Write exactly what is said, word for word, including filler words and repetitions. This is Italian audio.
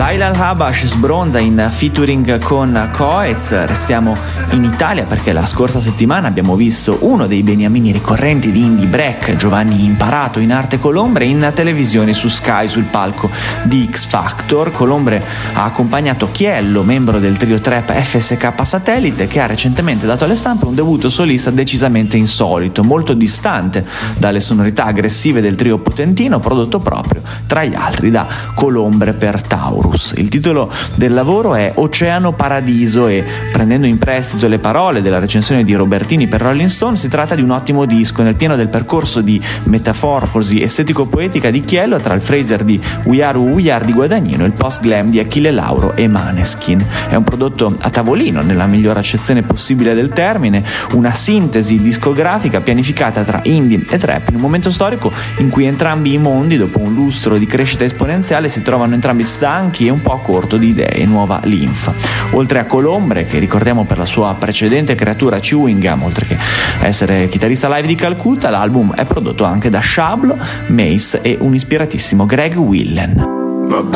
Laila Al-Habash sbronza in featuring con Coez. Restiamo in Italia perché la scorsa settimana abbiamo visto uno dei beniamini ricorrenti di Indie Break, Giovanni Imparato, in arte Colombre, in televisione su Sky sul palco di X Factor. Colombre ha accompagnato Chiello, membro del trio trap F S K Satellite, che ha recentemente dato alle stampe un debutto solista decisamente insolito, molto distante dalle sonorità aggressive del trio potentino, prodotto proprio tra gli altri da Colombre per Taurus. Il titolo del lavoro è Oceano Paradiso e, prendendo in prestito le parole della recensione di Robertini per Rolling Stone, si tratta di un ottimo disco nel pieno del percorso di metamorfosi estetico-poetica di Chiello tra il Fraser di We Are Who We Are di Guadagnino e il post-glam di Achille Lauro e Maneskin. È un prodotto a tavolino nella migliore accezione possibile del termine, una sintesi discografica pianificata tra indie e trap in un momento storico in cui entrambi i mondi, dopo un lustro di crescita esponenziale, si trovano entrambi stanchi e un po' a corto di idee e nuova linfa. Oltre a Colombre, che ricordiamo per la sua precedente creatura Chewing Gum, oltre che essere chitarrista live di Calcutta, l'album è prodotto anche da Shablo, Mace e un ispiratissimo Greg Willen.